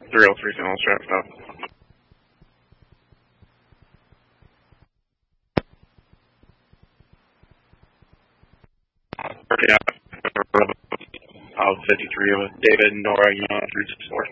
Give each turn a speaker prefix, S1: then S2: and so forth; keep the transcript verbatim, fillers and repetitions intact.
S1: three oh three San Strap stop. Yeah. Uh, fifty-three of David Nora, you know, three six four.